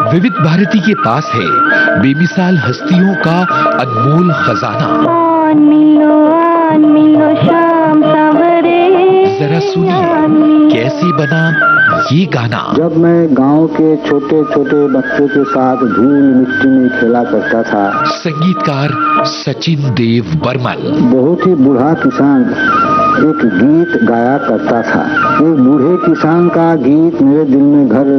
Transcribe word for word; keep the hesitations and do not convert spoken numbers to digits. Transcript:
विविध भारती के पास है बेमिसाल हस्तियों का अनमोल खजाना। आन मिलो आन मिलो शाम सवरे, जरा सुनिए कैसे बना ये गाना। जब मैं गांव के छोटे छोटे बच्चों के साथ धूल मिट्टी में खेला करता था। संगीतकार सचिन देव बर्मन। बहुत ही बूढ़ा किसान एक गीत गाया करता था। एक बूढ़े किसान का गीत मेरे दिल में घर